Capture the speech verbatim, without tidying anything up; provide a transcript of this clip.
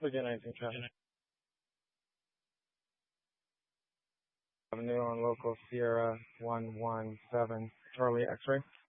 Again, nineteen traffic. Avenue on local Sierra one one seven Charlie X-ray.